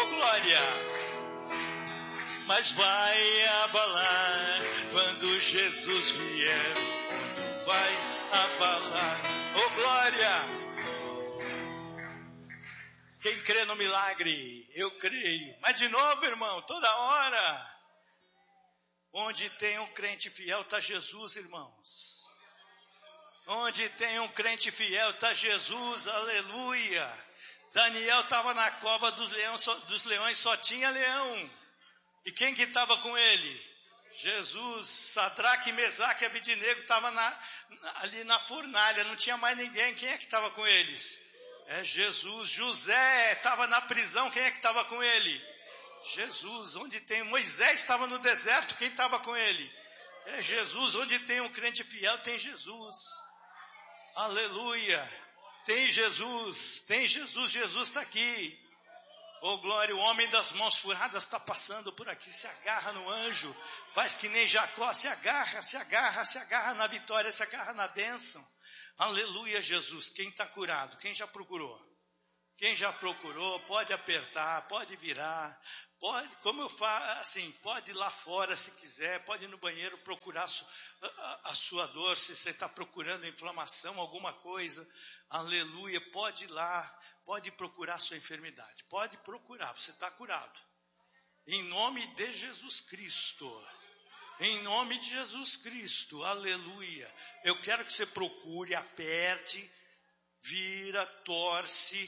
Oh, glória! Mas vai abalar quando Jesus vier. Quando vai abalar. Oh, glória! Quem crê no milagre, eu creio. Mas de novo, irmão, toda hora. Onde tem um crente fiel, está Jesus, irmãos. Onde tem um crente fiel, está Jesus, aleluia. Daniel estava na cova dos leões, só tinha leão. E quem que estava com ele? Jesus. Sadraque, Mesaque e Abednego estavam ali na fornalha, não tinha mais ninguém. Quem é que estava com eles? É Jesus. José estava na prisão, quem é que estava com ele? Jesus. Onde tem Moisés estava no deserto, quem estava com ele? É Jesus. Onde tem um crente fiel, tem Jesus. Aleluia. Tem Jesus, Jesus está aqui. Oh, glória, o homem das mãos furadas está passando por aqui, se agarra no anjo, faz que nem Jacó, se agarra na vitória, se agarra na bênção. Aleluia, Jesus. Quem está curado? Quem já procurou? Quem já procurou, pode apertar, pode virar, pode, como eu falo, assim, pode ir lá fora se quiser, pode ir no banheiro procurar a sua dor, se você está procurando inflamação, alguma coisa, aleluia, pode ir lá, pode procurar a sua enfermidade, pode procurar, você está curado. Em nome de Jesus Cristo, em nome de Jesus Cristo, aleluia. Eu quero que você procure, aperte, vira, torce,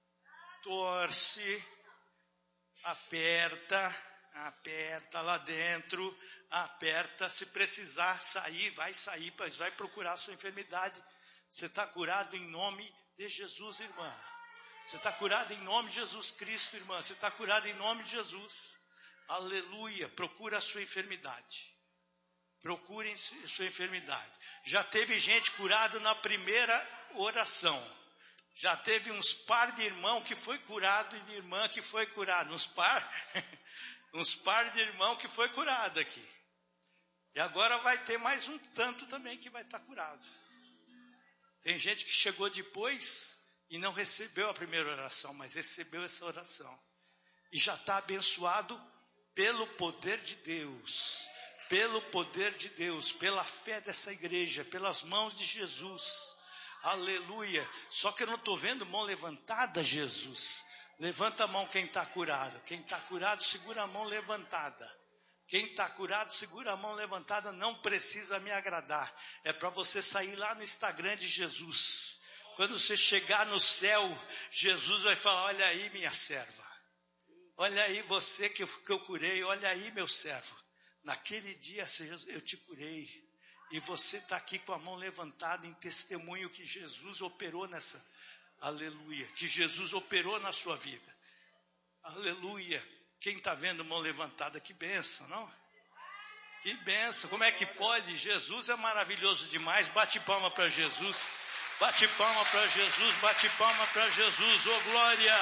aperta lá dentro, aperta, se precisar sair, vai sair, mas vai procurar a sua enfermidade. Você está curado em nome de Jesus, irmã. Você está curado em nome de Jesus Cristo, irmã. Você está curado em nome de Jesus. Aleluia, procura a sua enfermidade. Procurem sua enfermidade. Já teve gente curada na primeira oração. Já teve uns par de irmão que foi curado e de irmã que foi curado. Uns par de irmão que foi curado aqui. E agora vai ter mais um tanto também que vai estar curado. Tem gente que chegou depois e não recebeu a primeira oração, mas recebeu essa oração. E já está abençoado pelo poder de Deus. Pelo poder de Deus, pela fé dessa igreja, pelas mãos de Jesus. Aleluia. Só que eu não estou vendo mão levantada, Jesus. Levanta a mão quem está curado. Quem está curado, segura a mão levantada. Quem está curado, segura a mão levantada. Não precisa me agradar. É para você sair lá no Instagram de Jesus. Quando você chegar no céu, Jesus vai falar: olha aí minha serva. Olha aí você que eu curei. Olha aí meu servo. Naquele dia eu te curei. E você está aqui com a mão levantada em testemunho que Jesus operou nessa, aleluia, que Jesus operou na sua vida. Aleluia. Quem está vendo mão levantada, que bênção, não? Que bênção. Como é que pode? Jesus é maravilhoso demais. Bate palma para Jesus. Bate palma para Jesus. Bate palma para Jesus. Oh, glória.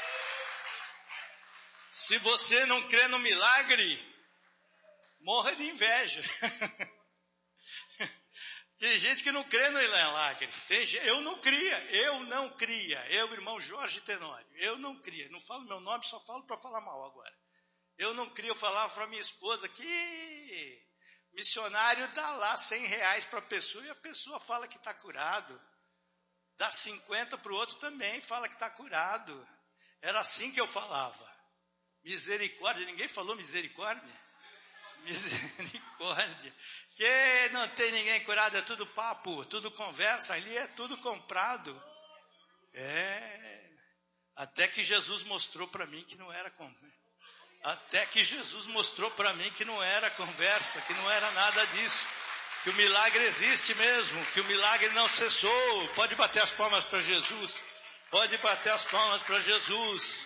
Se você não crê no milagre, morra de inveja. Tem gente que não crê no milagre. Eu não cria. Eu, irmão Jorge Tenório, eu não cria. Não falo meu nome, só falo para falar mal agora. Eu não cria. Eu falava para minha esposa que missionário dá lá R$100 para a pessoa e a pessoa fala que está curado. Dá 50 para o outro também, fala que está curado. Era assim que eu falava. Misericórdia, ninguém falou misericórdia? Misericórdia. Que não tem ninguém curado, é tudo papo, tudo conversa, ali é tudo comprado. Até que Jesus mostrou para mim que não era Até que Jesus mostrou para mim que não era conversa, que não era nada disso. Que o milagre existe mesmo, que o milagre não cessou. Pode bater as palmas para Jesus. Pode bater as palmas para Jesus.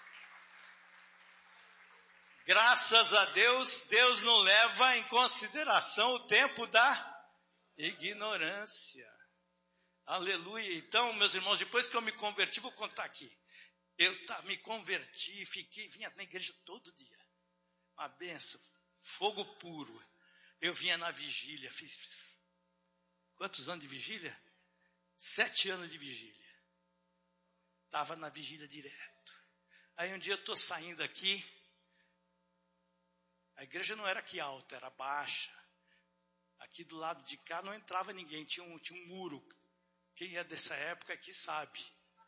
Graças a Deus, Deus não leva em consideração o tempo da ignorância. Aleluia. Então, meus irmãos, depois que eu me converti, vou contar aqui. Eu me converti, vinha na igreja todo dia. Uma benção, fogo puro. Eu vinha na vigília, fiz quantos anos de vigília? 7 anos de vigília. Estava na vigília direto. Aí um dia eu estou saindo aqui, a igreja não era aqui alta, era baixa. Aqui do lado de cá não entrava ninguém, tinha um muro. Quem é dessa época aqui sabe.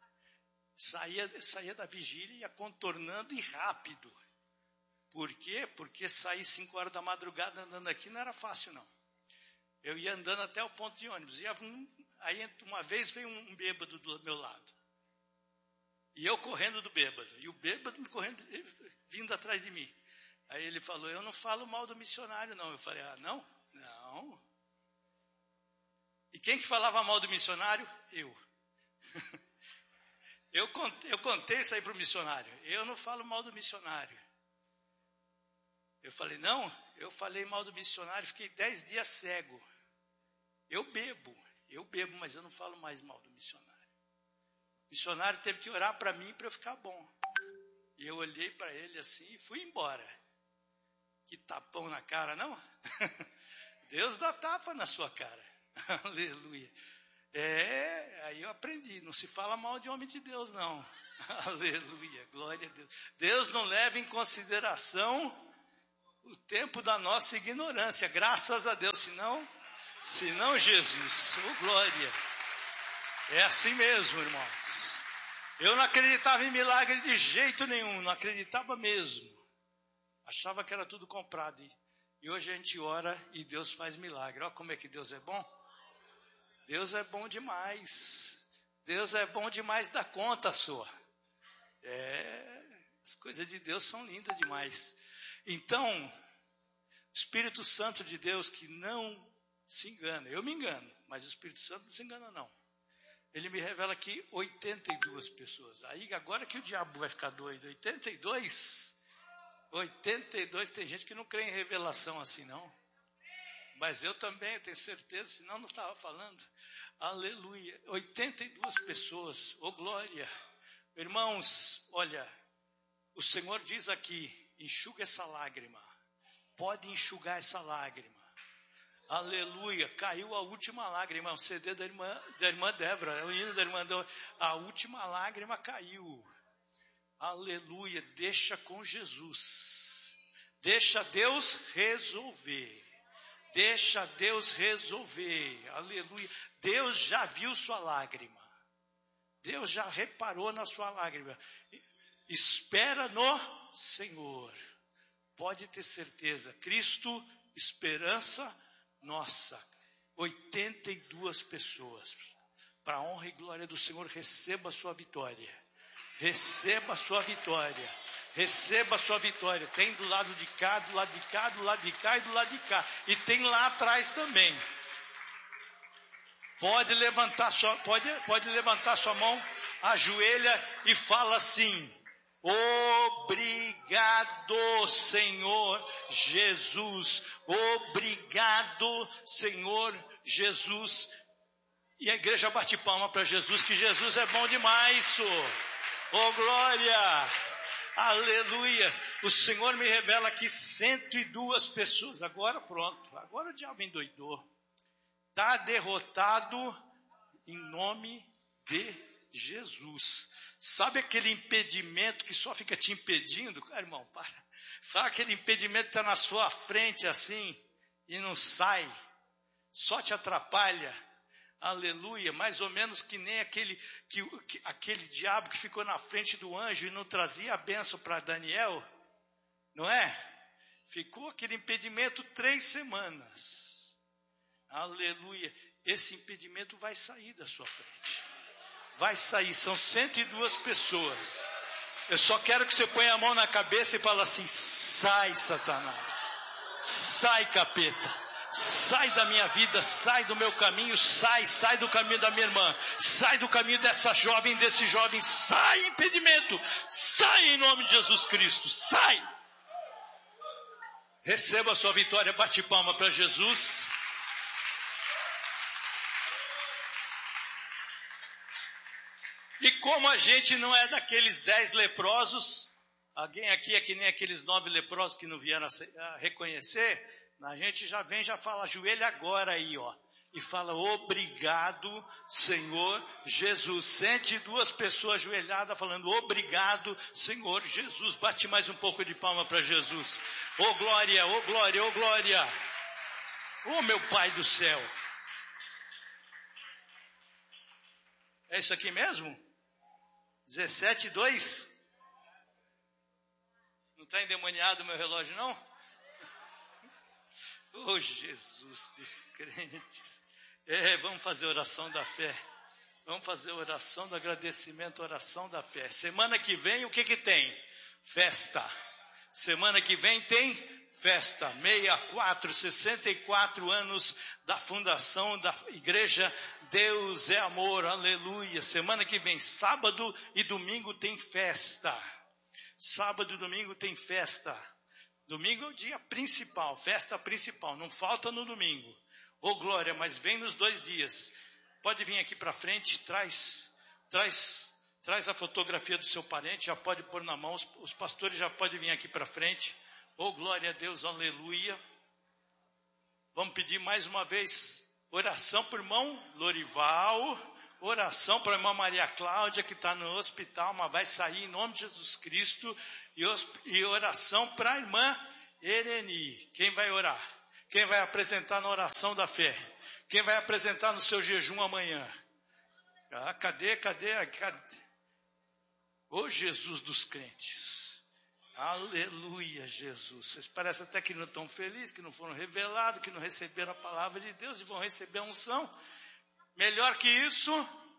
Saía da vigília e ia contornando e rápido. Por quê? Porque sair 5 horas da madrugada andando aqui não era fácil, não. Eu ia andando até o ponto de ônibus. Aí uma vez veio um bêbado do meu lado. E eu correndo do bêbado. E o bêbado vindo atrás de mim. Aí ele falou, eu não falo mal do missionário, não. Eu falei, não? Não. E quem que falava mal do missionário? Eu. Eu contei isso aí para o missionário. Eu não falo mal do missionário. Eu falei, não, eu falei mal do missionário, fiquei 10 dias cego. Eu bebo, mas eu não falo mais mal do missionário. O missionário teve que orar para mim para eu ficar bom. E eu olhei para ele assim e fui embora. Que tapão na cara, não? Deus dá tapa na sua cara. Aleluia. Aí eu aprendi, não se fala mal de homem de Deus, não. Aleluia, glória a Deus. Deus não leva em consideração o tempo da nossa ignorância, graças a Deus, senão Jesus, glória. É assim mesmo, irmãos. Eu não acreditava em milagre de jeito nenhum, não acreditava mesmo. Achava que era tudo comprado. E hoje a gente ora e Deus faz milagre. Olha como é que Deus é bom. Deus é bom demais. Deus é bom demais da conta sua. As coisas de Deus são lindas demais. Então, o Espírito Santo de Deus que não se engana. Eu me engano, mas o Espírito Santo não se engana não. Ele me revela aqui 82 pessoas. Aí agora que o diabo vai ficar doido. 82, tem gente que não crê em revelação assim não. Mas eu também tenho certeza, senão não estava falando. Aleluia. 82 pessoas. Oh, glória. Irmãos, olha, o Senhor diz aqui, enxuga essa lágrima. Pode enxugar essa lágrima. Aleluia. Caiu a última lágrima. O CD da irmã Débora. O hino da irmã Débora. A última lágrima caiu. Aleluia. Deixa com Jesus. Deixa Deus resolver. Deixa Deus resolver. Aleluia. Deus já viu sua lágrima. Deus já reparou na sua lágrima. Espera no Senhor. Pode ter certeza. Cristo, esperança nossa. 82 pessoas. Para a honra e glória do Senhor, receba a sua vitória. Receba a sua vitória. Receba a sua vitória. Tem do lado de cá, do lado de cá, do lado de cá e do lado de cá. E tem lá atrás também. Pode levantar sua mão, ajoelha e fala assim: obrigado, Senhor Jesus. Obrigado, Senhor Jesus. E a igreja bate palma para Jesus, que Jesus é bom demais. Oh, glória. Aleluia. O Senhor me revela aqui 102 pessoas. Agora pronto. Agora o diabo endoidou. Está derrotado em nome de Jesus. Sabe aquele impedimento que só fica te impedindo? Irmão, para. Sabe aquele impedimento que está na sua frente assim e não sai? Só te atrapalha. Aleluia. Mais ou menos que nem aquele diabo que ficou na frente do anjo e não trazia a bênção para Daniel. Não é? Ficou aquele impedimento 3 semanas. Aleluia. Esse impedimento vai sair da sua frente. Vai sair. São 102 pessoas. Eu só quero que você ponha a mão na cabeça e fale assim: sai, Satanás. Sai, capeta. Sai da minha vida, sai do meu caminho, sai do caminho da minha irmã, sai do caminho dessa jovem, desse jovem, sai impedimento, sai em nome de Jesus Cristo, sai. Receba a sua vitória, bate palma para Jesus. E como a gente não é daqueles 10 leprosos, alguém aqui é que nem aqueles 9 leprosos que não vieram a reconhecer, a gente já vem, já fala, ajoelha agora aí, ó, e fala: obrigado, Senhor Jesus. Sente duas pessoas ajoelhadas falando: obrigado, Senhor Jesus. Bate mais um pouco de palma para Jesus. Oh glória, oh glória, oh glória. Oh meu Pai do céu. É isso aqui mesmo? 17:2? Não está endemoniado o meu relógio, não? Oh, Jesus dos crentes. Vamos fazer oração da fé. Vamos fazer oração do agradecimento, oração da fé. Semana que vem, o que tem? Festa. Semana que vem tem festa. 64 anos da fundação da igreja Deus é Amor. Aleluia. Semana que vem, sábado e domingo tem festa. Sábado e domingo tem festa. Domingo é o dia principal, festa principal, não falta no domingo. Ô glória, mas vem nos 2 dias. Pode vir aqui para frente, traz a fotografia do seu parente, já pode pôr na mão, os pastores já podem vir aqui para frente. Ô glória a Deus, aleluia. Vamos pedir mais uma vez oração por irmão Lorival, oração para a irmã Maria Cláudia, que está no hospital, mas vai sair em nome de Jesus Cristo. E oração para a irmã Ereni. Quem vai orar? Quem vai apresentar na oração da fé? Quem vai apresentar no seu jejum amanhã? Cadê? Ô Jesus dos crentes. Aleluia, Jesus. Vocês parecem até que não estão felizes, que não foram revelados, que não receberam a palavra de Deus e vão receber a unção. Melhor que isso,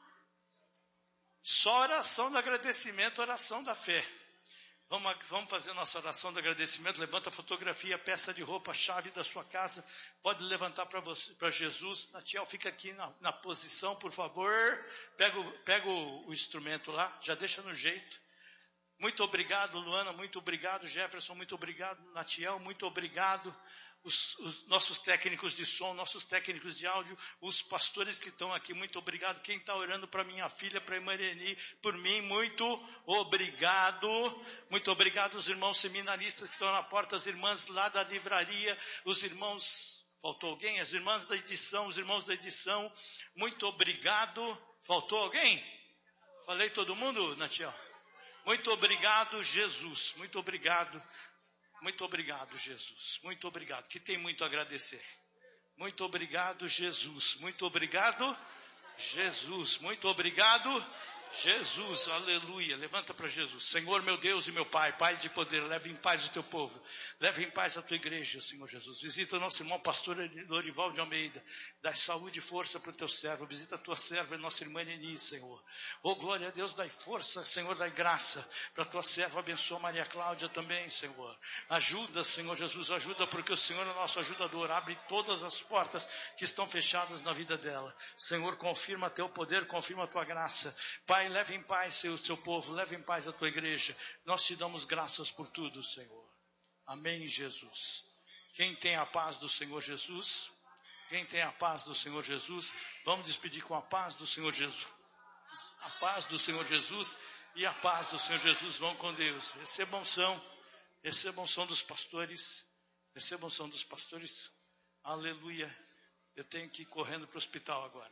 só oração do agradecimento, oração da fé. Vamos fazer nossa oração de agradecimento. Levanta a fotografia, a peça de roupa, a chave da sua casa. Pode levantar para Jesus. Natiel, fica aqui na posição, por favor. Pega o instrumento lá, já deixa no jeito. Muito obrigado, Luana, muito obrigado, Jefferson, muito obrigado, Natiel, muito obrigado. Os nossos técnicos de som, nossos técnicos de áudio, os pastores que estão aqui, muito obrigado. Quem está orando para minha filha, para a irmã Irene, por mim, muito obrigado. Muito obrigado os irmãos seminaristas que estão na porta, as irmãs lá da livraria, os irmãos, faltou alguém? As irmãs da edição, os irmãos da edição, muito obrigado. Faltou alguém? Falei todo mundo, Natiel? Muito obrigado, Jesus, muito obrigado. Muito obrigado, Jesus. Muito obrigado. Que tem muito a agradecer. Muito obrigado, Jesus. Muito obrigado, Jesus. Muito obrigado, Jesus. Aleluia. Levanta para Jesus. Senhor, meu Deus e meu Pai, Pai de poder, leve em paz o teu povo. Leve em paz a tua igreja, Senhor Jesus. Visita o nosso irmão pastor Lorival de Almeida. Dá saúde e força para o teu servo. Visita a tua serva, nossa irmã Neni, Senhor. Oh, glória a Deus, dai força, Senhor, dai graça para a tua serva. Abençoa Maria Cláudia também, Senhor. Ajuda, Senhor Jesus, ajuda, porque o Senhor é o nosso ajudador. Abre todas as portas que estão fechadas na vida dela. Senhor, confirma teu poder, confirma a tua graça. Pai, leve em paz o seu povo, leve em paz a tua igreja. Nós te damos graças por tudo, Senhor. Amém, Jesus. Quem tem a paz do Senhor Jesus? Quem tem a paz do Senhor Jesus? Vamos despedir com a paz do Senhor Jesus. A paz do Senhor Jesus e a paz do Senhor Jesus. Vão com Deus. Recebam unção dos pastores. Recebam unção dos pastores. Aleluia. Eu tenho que ir correndo para o hospital agora.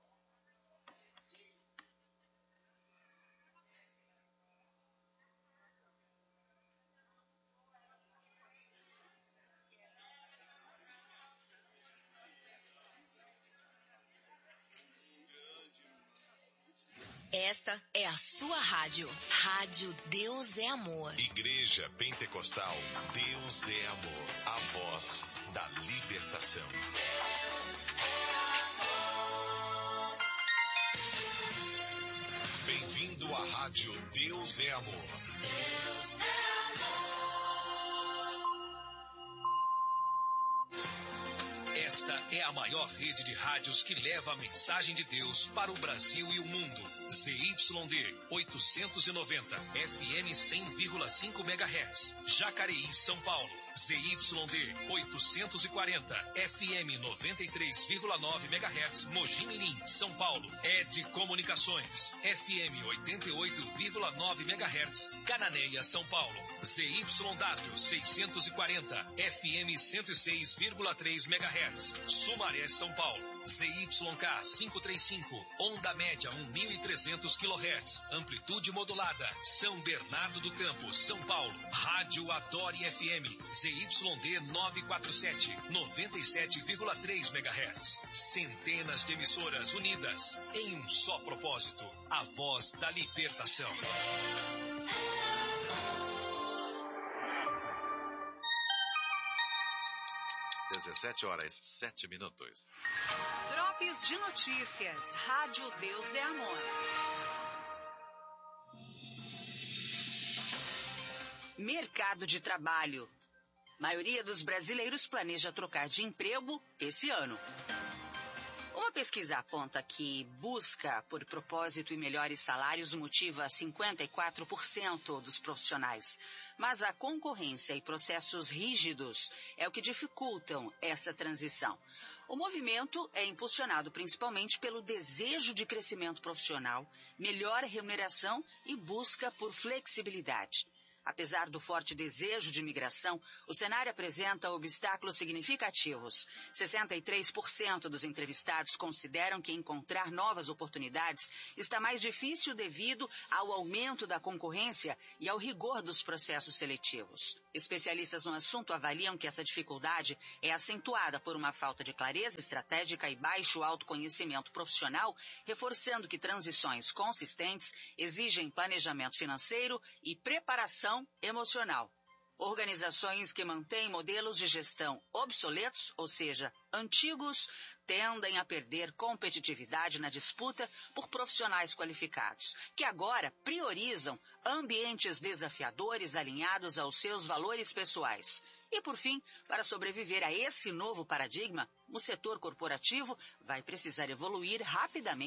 Esta é a sua rádio. Rádio Deus é Amor. Igreja Pentecostal Deus é Amor. A voz da libertação. Bem-vindo à Rádio Deus é Amor. Deus é amor. Esta é a maior rede de rádios que leva a mensagem de Deus para o Brasil e o mundo. ZYD 890, FM 100,5 MHz, Jacareí, São Paulo. ZYD 840, FM 93,9 MHz, Mogi Mirim, São Paulo. ED Comunicações, FM 88,9 MHz, Cananéia, São Paulo. ZYW 640, FM 106,3 MHz, Sumaré, São Paulo. ZYK 535, onda média 1.300 kHz, amplitude modulada, São Bernardo do Campo, São Paulo. Rádio Adore FM, ZYD 947, 97,3 MHz. Centenas de emissoras unidas em um só propósito, a voz da libertação. 17h07. Drops de notícias. Rádio Deus é Amor. Mercado de trabalho. Maioria dos brasileiros planeja trocar de emprego esse ano. Uma pesquisa aponta que busca por propósito e melhores salários motiva 54% dos profissionais. Mas a concorrência e processos rígidos é o que dificultam essa transição. O movimento é impulsionado principalmente pelo desejo de crescimento profissional, melhor remuneração e busca por flexibilidade. Apesar do forte desejo de migração, o cenário apresenta obstáculos significativos. 63% dos entrevistados consideram que encontrar novas oportunidades está mais difícil devido ao aumento da concorrência e ao rigor dos processos seletivos. Especialistas no assunto avaliam que essa dificuldade é acentuada por uma falta de clareza estratégica e baixo autoconhecimento profissional, reforçando que transições consistentes exigem planejamento financeiro e preparação emocional. Organizações que mantêm modelos de gestão obsoletos, ou seja, antigos, tendem a perder competitividade na disputa por profissionais qualificados, que agora priorizam ambientes desafiadores alinhados aos seus valores pessoais. E, por fim, para sobreviver a esse novo paradigma, o setor corporativo vai precisar evoluir rapidamente